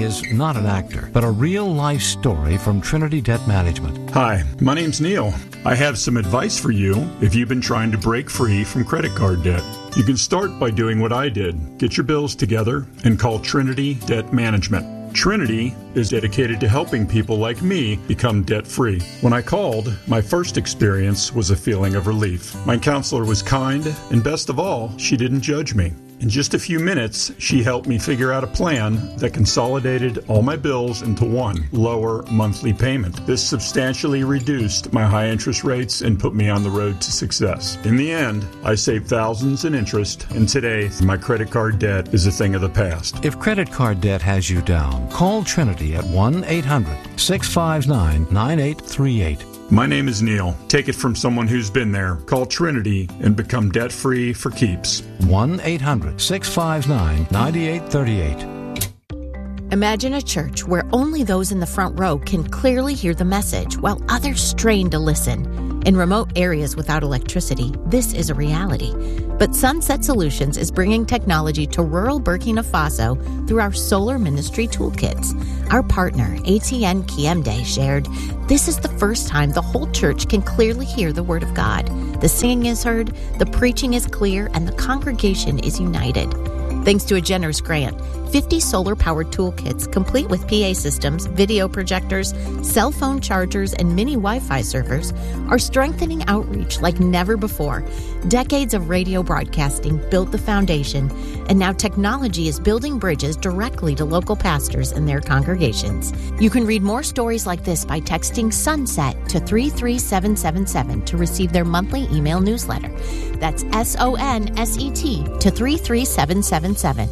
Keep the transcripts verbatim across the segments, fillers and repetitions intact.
is not an actor, but a real-life story from Trinity Debt Management. Hi, my name's Neil. I have some advice for you if you've been trying to break free from credit card debt. You can start by doing what I did. Get your bills together and call Trinity Debt Management. Trinity is dedicated to helping people like me become debt-free. When I called, my first experience was a feeling of relief. My counselor was kind, and best of all, she didn't judge me. In just a few minutes, she helped me figure out a plan that consolidated all my bills into one lower monthly payment. This substantially reduced my high interest rates and put me on the road to success. In the end, I saved thousands in interest, and today, my credit card debt is a thing of the past. If credit card debt has you down, call Trinity at one eight hundred six five nine nine eight three eight. My name is Neil. Take it from someone who's been there. Call Trinity and become debt-free for keeps. one eight hundred six five nine nine eight three eight. Imagine a church where only those in the front row can clearly hear the message while others strain to listen. In remote areas without electricity, this is a reality. But Sunset Solutions is bringing technology to rural Burkina Faso through our Solar Ministry Toolkits. Our partner, A T N Kiemde, shared, "This is the first time the whole church can clearly hear the Word of God. The singing is heard, the preaching is clear, and the congregation is united." Thanks to a generous grant, fifty solar-powered toolkits complete with P A systems, video projectors, cell phone chargers, and mini Wi-Fi servers are strengthening outreach like never before. Decades of radio broadcasting built the foundation, and now technology is building bridges directly to local pastors and their congregations. You can read more stories like this by texting SUNSET to three three seven seven seven to receive their monthly email newsletter. That's S O N S E T to three three seven seven seven.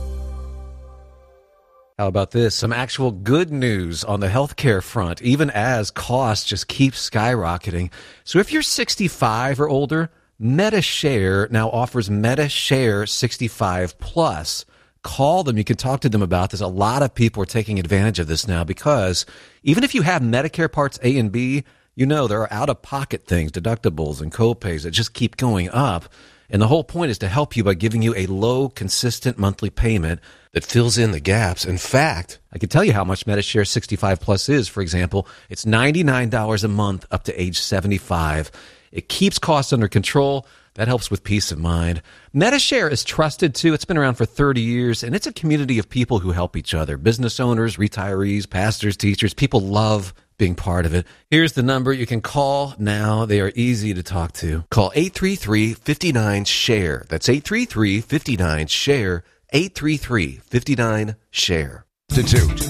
How about this? Some actual good news on the healthcare front, even as costs just keep skyrocketing. So if you're sixty-five or older, MediShare now offers MediShare sixty-five plus. Call them. You can talk to them about this. A lot of people are taking advantage of this now because even if you have Medicare Parts A and B, you know there are out-of-pocket things, deductibles and copays that just keep going up. And the whole point is to help you by giving you a low, consistent monthly payment that fills in the gaps. In fact, I can tell you how much MediShare sixty-five plus is. For example, it's ninety-nine dollars a month up to age seventy-five. It keeps costs under control. That helps with peace of mind. MediShare is trusted, too. It's been around for thirty years, and it's a community of people who help each other. Business owners, retirees, pastors, teachers. People love being part of it. Here's the number you can call now. They are easy to talk to. Call eight three three, five nine, SHARE. That's eight three three, five nine, SHARE. eight three three, five nine, SHARE. Institute.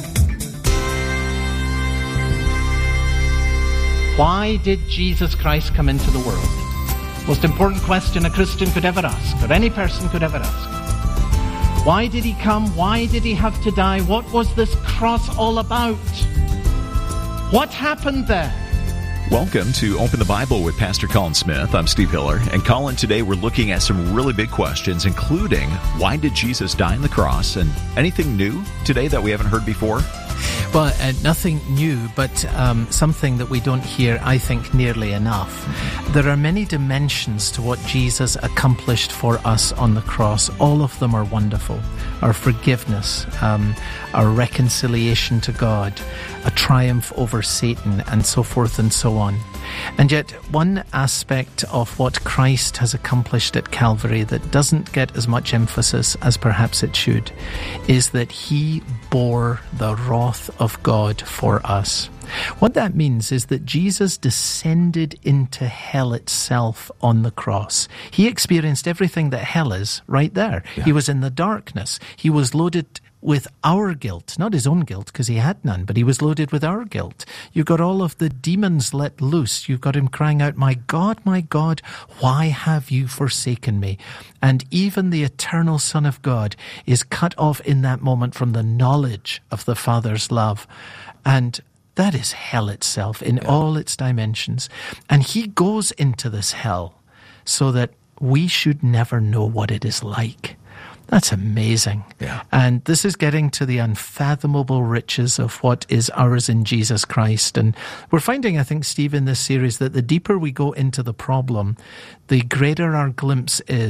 Why did Jesus Christ come into the world? Most important question a Christian could ever ask, or any person could ever ask. Why did he come? Why did he have to die? What was this cross all about? What happened there? Welcome to Open the Bible with Pastor Colin Smith. I'm Steve Hiller. And Colin, today we're looking at some really big questions, including why did Jesus die on the cross? And anything new today that we haven't heard before? Well, uh, nothing new, but um, something that we don't hear, I think, nearly enough. There are many dimensions to what Jesus accomplished for us on the cross. All of them are wonderful. Our forgiveness, um, our reconciliation to God, a triumph over Satan, and so forth and so on. And yet, one aspect of what Christ has accomplished at Calvary that doesn't get as much emphasis as perhaps it should is that he bore the wrath of God for us. What that means is that Jesus descended into hell itself on the cross. He experienced everything that hell is right there. Yeah. He was in the darkness. He was loaded with our guilt, not his own guilt, because he had none, but he was loaded with our guilt. You've got all of the demons let loose. You've got him crying out, "My God, my God, why have you forsaken me?" And even the eternal Son of God is cut off in that moment from the knowledge of the Father's love. And that is hell itself in yeah. all its dimensions. And he goes into this hell so that we should never know what it is like. That's amazing. Yeah. And this is getting to the unfathomable riches of what is ours in Jesus Christ. And we're finding, I think, Steve, in this series, that the deeper we go into the problem, the greater our glimpse is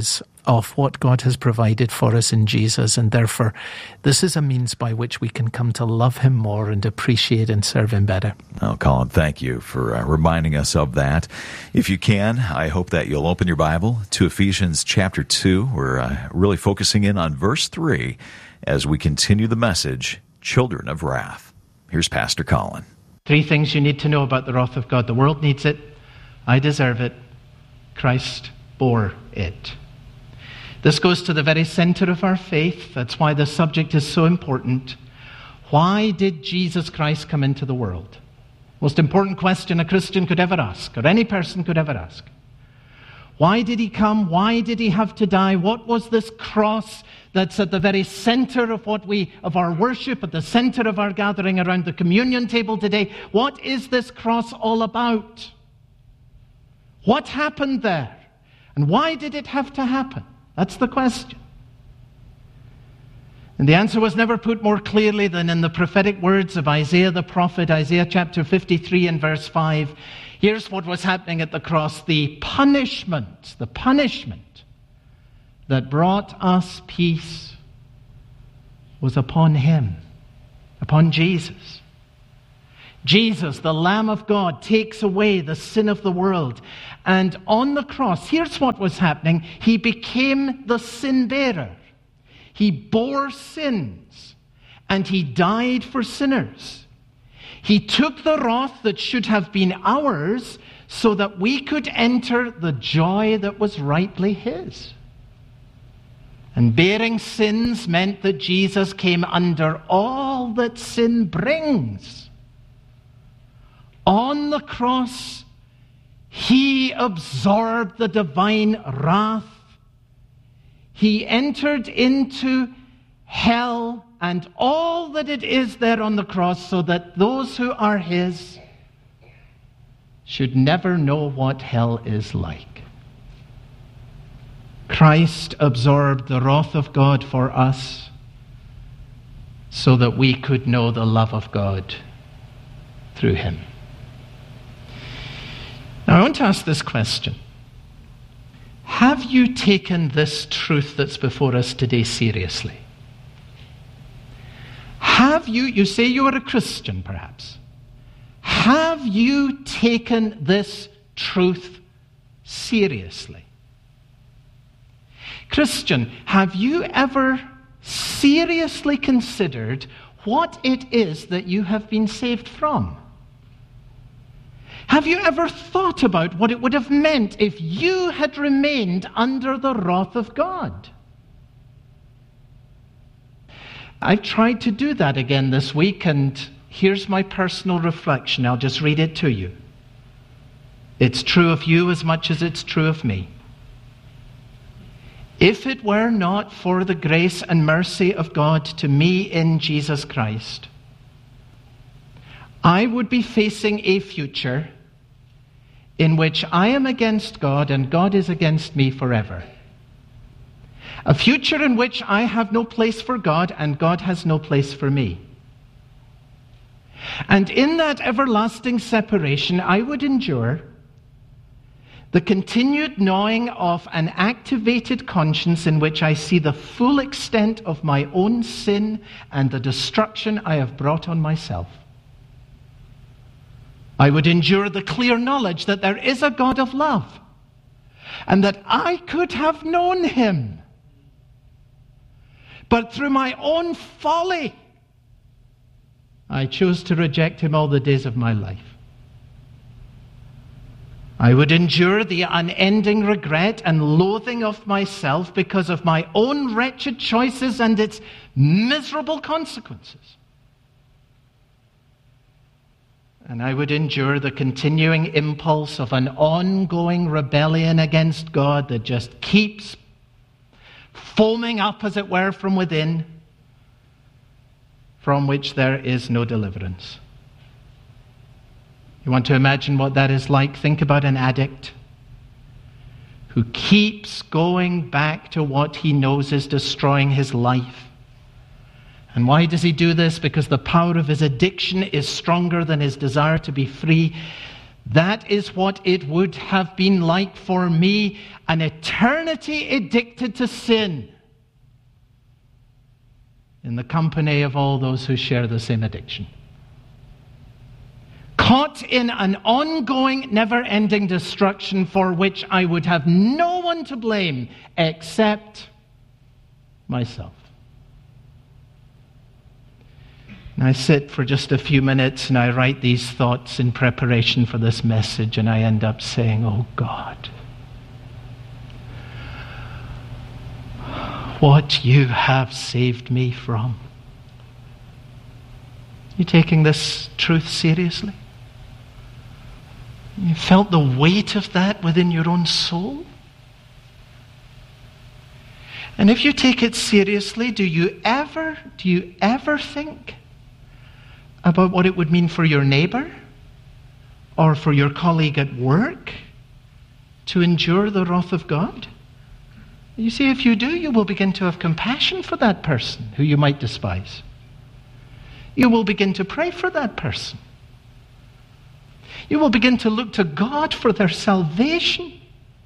of what God has provided for us in Jesus, and therefore this is a means by which we can come to love him more and appreciate and serve him better. Oh, Colin, thank you for uh, reminding us of that. If you can, I hope that you'll open your Bible to Ephesians chapter two. We're uh, really focusing in on verse three as we continue the message, Children of Wrath. Here's Pastor Colin. Three things you need to know about the wrath of God. The world needs it. I deserve it. Christ bore it. This goes to the very center of our faith. That's why the subject is so important. Why did Jesus Christ come into the world? Most important question a Christian could ever ask, or any person could ever ask. Why did he come? Why did he have to die? What was this cross that's at the very center of what we, of our worship, at the center of our gathering around the communion table today? What is this cross all about? What happened there? And why did it have to happen? That's the question. And the answer was never put more clearly than in the prophetic words of Isaiah the prophet, Isaiah chapter fifty-three and verse five. Here's what was happening at the cross. The punishment, the punishment that brought us peace was upon him, upon Jesus. Jesus, the Lamb of God, takes away the sin of the world. And on the cross, here's what was happening. He became the sin bearer. He bore sins, and he died for sinners. He took the wrath that should have been ours so that we could enter the joy that was rightly his. And bearing sins meant that Jesus came under all that sin brings. On the cross, he absorbed the divine wrath. He entered into hell and all that it is there on the cross so that those who are his should never know what hell is like. Christ absorbed the wrath of God for us so that we could know the love of God through him. Now, I want to ask this question. Have you taken this truth that's before us today seriously? Have you, you say you are a Christian perhaps, have you taken this truth seriously? Christian, have you ever seriously considered what it is that you have been saved from? Have you ever thought about what it would have meant if you had remained under the wrath of God? I've tried to do that again this week, and here's my personal reflection. I'll just read it to you. It's true of you as much as it's true of me. If it were not for the grace and mercy of God to me in Jesus Christ, I would be facing a future in which I am against God and God is against me forever. A future in which I have no place for God and God has no place for me. And in that everlasting separation, I would endure the continued gnawing of an activated conscience in which I see the full extent of my own sin and the destruction I have brought on myself. I would endure the clear knowledge that there is a God of love and that I could have known him. But through my own folly, I chose to reject him all the days of my life. I would endure the unending regret and loathing of myself because of my own wretched choices and its miserable consequences. And I would endure the continuing impulse of an ongoing rebellion against God that just keeps foaming up, as it were, from within, from which there is no deliverance. You want to imagine what that is like? Think about an addict who keeps going back to what he knows is destroying his life. And why does he do this? Because the power of his addiction is stronger than his desire to be free. That is what it would have been like for me, an eternity addicted to sin, in the company of all those who share the same addiction. Caught in an ongoing, never-ending destruction for which I would have no one to blame except myself. And I sit for just a few minutes and I write these thoughts in preparation for this message, and I end up saying, oh God, what you have saved me from. You taking this truth seriously? You felt the weight of that within your own soul? And if you take it seriously, do you ever, do you ever think about what it would mean for your neighbor or for your colleague at work to endure the wrath of God? You see, if you do, you will begin to have compassion for that person who you might despise. You will begin to pray for that person. You will begin to look to God for their salvation.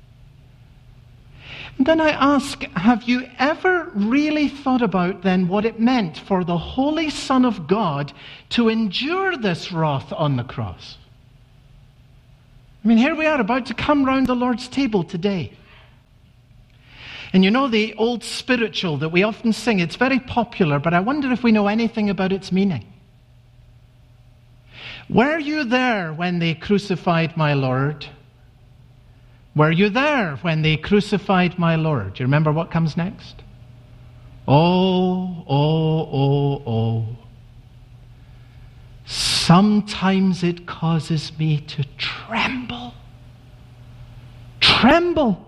And then I ask, have you ever really thought about then what it meant for the Holy Son of God to endure this wrath on the cross? I mean, here we are about to come round the Lord's table today. And you know the old spiritual that we often sing, it's very popular, but I wonder if we know anything about its meaning. Were you there when they crucified my Lord? Were you there when they crucified my Lord? Do you remember what comes next? Oh, oh, oh, oh. Sometimes it causes me to tremble. Tremble.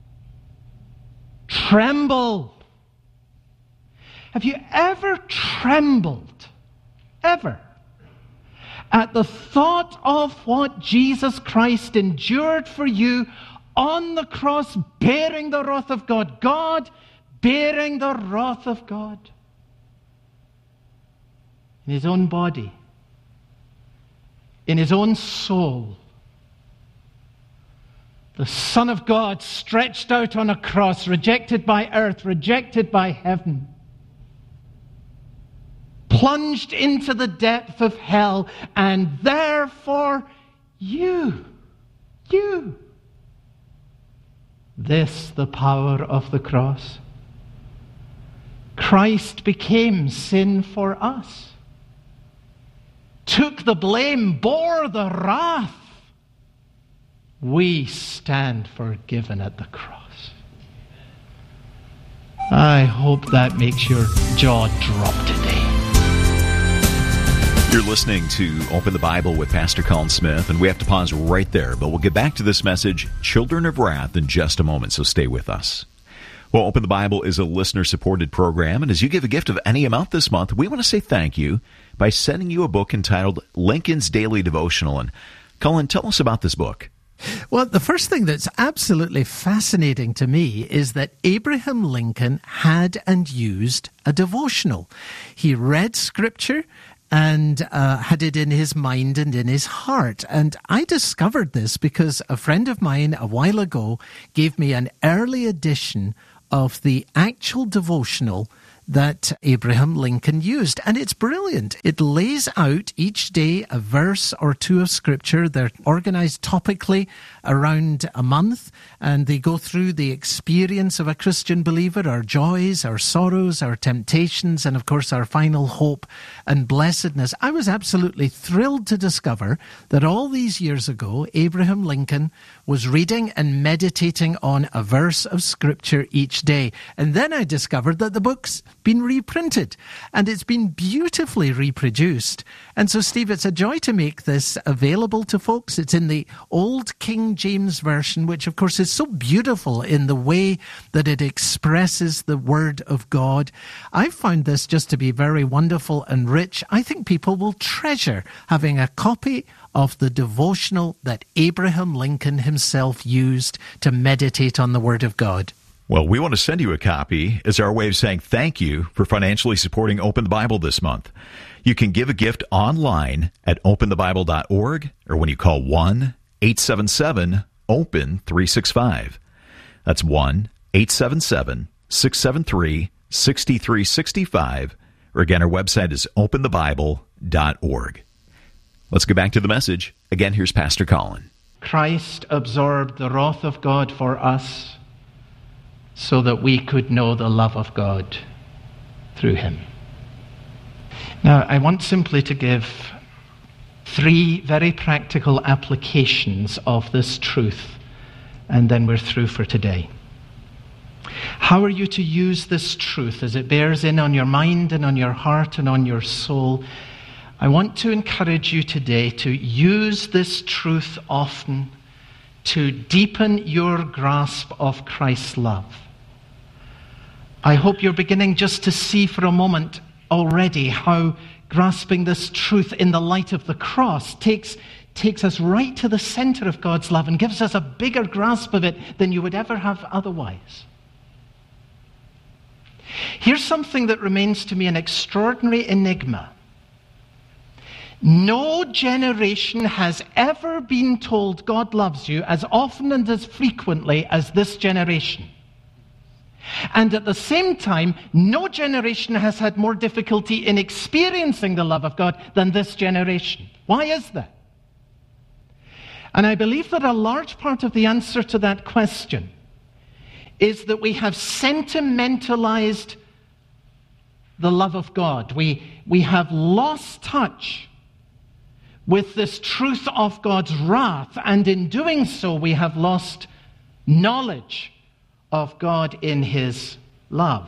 Tremble. Have you ever trembled, ever, at the thought of what Jesus Christ endured for you on the cross, bearing the wrath of God? God bearing the wrath of God in his own body, in his own soul. The Son of God stretched out on a cross, rejected by earth, rejected by heaven, plunged into the depth of hell, and therefore you, you. This, the power of the cross. Christ became sin for us, took the blame, bore the wrath. We stand forgiven at the cross. I hope that makes your jaw drop today. You're listening to Open the Bible with Pastor Colin Smith, and we have to pause right there, but we'll get back to this message, Children of Wrath, in just a moment, so stay with us. Well, Open the Bible is a listener-supported program, and as you give a gift of any amount this month, we want to say thank you by sending you a book entitled Lincoln's Daily Devotional. And Colin, tell us about this book. Well, the first thing that's absolutely fascinating to me is that Abraham Lincoln had and used a devotional. He read Scripture and uh, had it in his mind and in his heart. And I discovered this because a friend of mine a while ago gave me an early edition of the actual devotional that Abraham Lincoln used. And it's brilliant. It lays out each day a verse or two of Scripture. They're organized topically around a month, and they go through the experience of a Christian believer, our joys, our sorrows, our temptations, and of course our final hope and blessedness. I was absolutely thrilled to discover that all these years ago, Abraham Lincoln was reading and meditating on a verse of Scripture each day. And then I discovered that the book's been reprinted, and it's been beautifully reproduced. And so, Steve, it's a joy to make this available to folks. It's in the old King James Version, which of course is so beautiful in the way that it expresses the Word of God. I found this just to be very wonderful and rich. I think people will treasure having a copy of the devotional that Abraham Lincoln himself used to meditate on the Word of God. Well, we want to send you a copy as our way of saying thank you for financially supporting Open the Bible this month. You can give a gift online at open the bible dot org or when you call one eight seven seven, open three six five. That's one eight seven seven, six seven three, six three six five. Or again, our website is open the bible dot org. Let's get back to the message. Again, here's Pastor Colin. Christ absorbed the wrath of God for us so that we could know the love of God through him. Now, I want simply to give three very practical applications of this truth, and then we're through for today. How are you to use this truth as it bears in on your mind and on your heart and on your soul? I want to encourage you today to use this truth often to deepen your grasp of Christ's love. I hope you're beginning just to see for a moment already how grasping this truth in the light of the cross takes, takes us right to the center of God's love and gives us a bigger grasp of it than you would ever have otherwise. Here's something that remains to me an extraordinary enigma. No generation has ever been told God loves you as often and as frequently as this generation. And at the same time, no generation has had more difficulty in experiencing the love of God than this generation. Why is that? And I believe that a large part of the answer to that question is that we have sentimentalized the love of God. We, we have lost touch with this truth of God's wrath, and in doing so, we have lost knowledge of God in his love.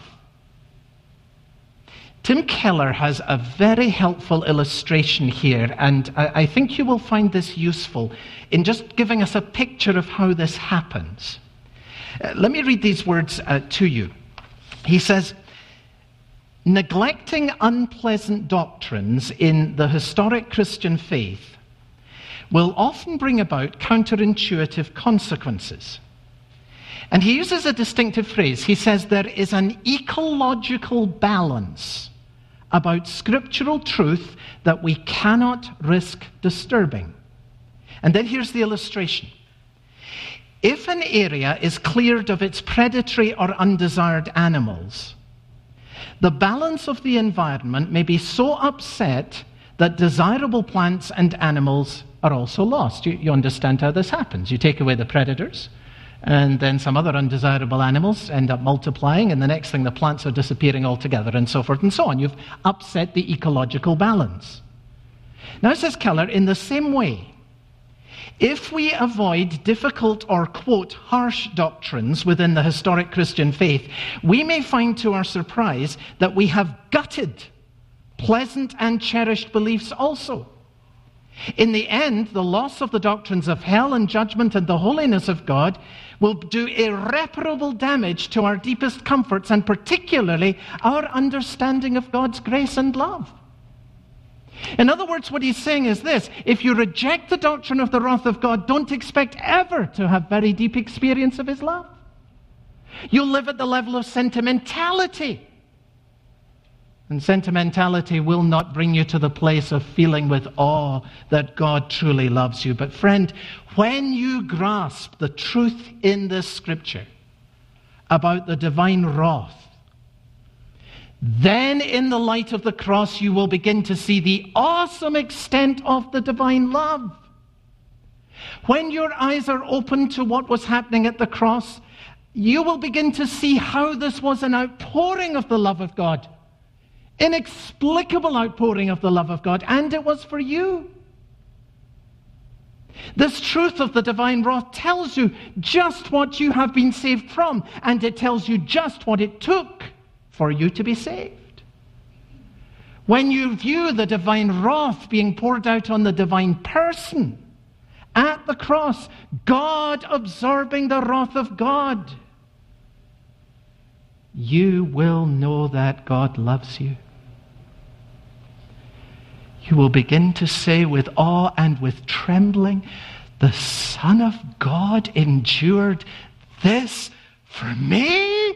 Tim Keller has a very helpful illustration here, and I, I think you will find this useful in just giving us a picture of how this happens. Uh, let me read these words uh, to you. He says, neglecting unpleasant doctrines in the historic Christian faith will often bring about counterintuitive consequences. And he uses a distinctive phrase. He says there is an ecological balance about scriptural truth that we cannot risk disturbing. And then here's the illustration. If an area is cleared of its predatory or undesired animals, the balance of the environment may be so upset that desirable plants and animals are also lost. You, you understand how this happens. You take away the predators, and then some other undesirable animals end up multiplying, and the next thing the plants are disappearing altogether, and so forth and so on. You've upset the ecological balance. Now, says Keller, in the same way, if we avoid difficult or, quote, harsh doctrines within the historic Christian faith, we may find to our surprise that we have gutted pleasant and cherished beliefs also. In the end, the loss of the doctrines of hell and judgment and the holiness of God will do irreparable damage to our deepest comforts, and particularly our understanding of God's grace and love. In other words, what he's saying is this: if you reject the doctrine of the wrath of God, don't expect ever to have very deep experience of his love. You'll live at the level of sentimentality. And sentimentality will not bring you to the place of feeling with awe that God truly loves you. But friend, when you grasp the truth in this scripture about the divine wrath, then in the light of the cross you will begin to see the awesome extent of the divine love. When your eyes are open to what was happening at the cross, you will begin to see how this was an outpouring of the love of God. Inexplicable outpouring of the love of God, and it was for you. This truth of the divine wrath tells you just what you have been saved from, and it tells you just what it took for you to be saved. When you view the divine wrath being poured out on the divine person at the cross, God absorbing the wrath of God, you will know that God loves you. You will begin to say with awe and with trembling, the Son of God endured this for me?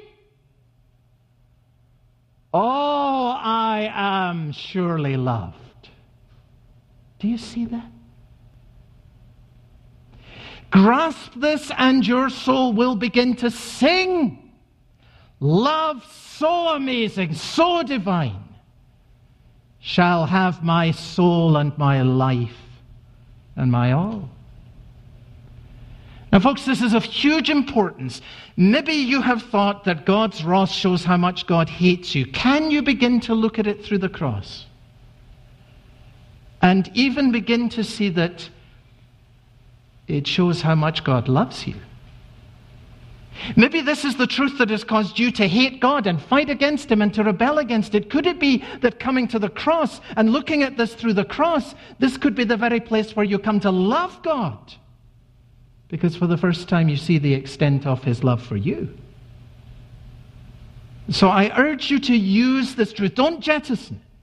Oh, I am surely loved. Do you see that? Grasp this and your soul will begin to sing. Love so amazing, so divine, shall have my soul and my life and my all. Now, folks, this is of huge importance. Maybe you have thought that God's wrath shows how much God hates you. Can you begin to look at it through the cross? And even begin to see that it shows how much God loves you. Maybe this is the truth that has caused you to hate God and fight against Him and to rebel against it. Could it be that coming to the cross and looking at this through the cross, this could be the very place where you come to love God? Because for the first time you see the extent of His love for you. So I urge you to use this truth. Don't jettison it.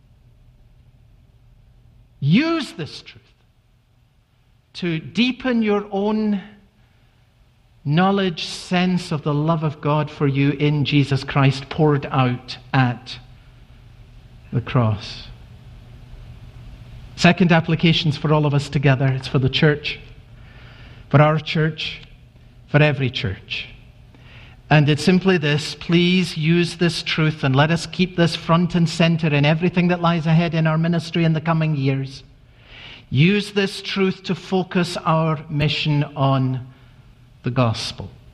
Use this truth to deepen your own knowledge, sense of the love of God for you in Jesus Christ poured out at the cross. Second applications for all of us together. It's for the church, for our church, for every church. And it's simply this: please use this truth and let us keep this front and center in everything that lies ahead in our ministry in the coming years. Use this truth to focus our mission on the gospel.